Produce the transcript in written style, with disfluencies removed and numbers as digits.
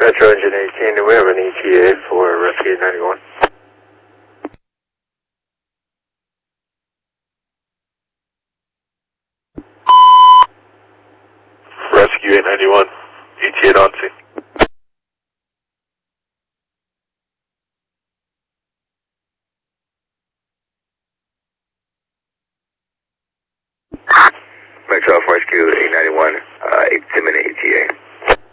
Metro Engine 18, do we have an ETA for Rescue 91? Rescue 891, ETA on scene.